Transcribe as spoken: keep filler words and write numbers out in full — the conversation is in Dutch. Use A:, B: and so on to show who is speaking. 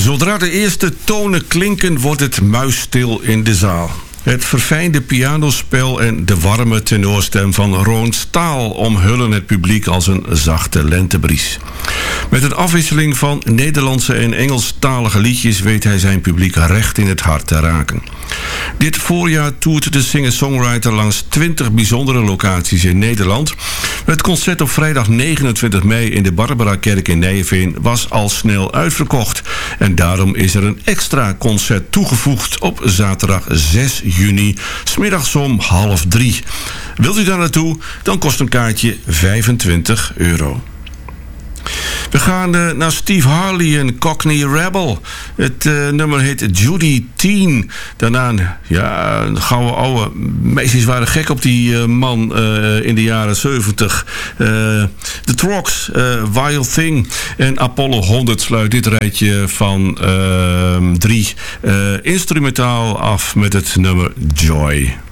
A: Zodra de eerste tonen klinken, wordt het muisstil in de zaal. Het verfijnde pianospel en de warme tenorstem van Roon Staal omhullen het publiek als een zachte lentebries. Met een afwisseling van Nederlandse en Engelstalige liedjes weet hij zijn publiek recht in het hart te raken. Dit voorjaar toert de singer-songwriter langs twintig bijzondere locaties in Nederland. Het concert op vrijdag negenentwintig mei in de Barbarakerk in Nijveen was al snel uitverkocht. En daarom is er een extra concert toegevoegd op zaterdag zes juni, 's middags om half drie. Wilt u daar naartoe? Dan kost een kaartje vijfentwintig euro. We gaan uh, naar Steve Harley en Cockney Rebel. Het uh, nummer heet Judy Teen. Daarna, ja, een gouden ouwe. Meisjes waren gek op die uh, man uh, in de jaren zeventig. Uh, The Trogs, uh, Wild Thing en Apollo honderd sluit dit rijtje van uh, drie uh, instrumentaal af met het nummer Joy.